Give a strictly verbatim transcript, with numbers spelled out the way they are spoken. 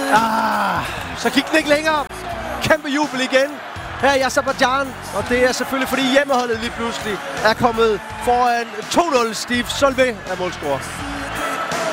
Ah, så gik den ikke længere. Kæmpe jubel igen her i Aserbajdsjan. Og det er selvfølgelig, fordi hjemmeholdet lige pludselig er kommet foran to nul. Steve Solvay er målscorer.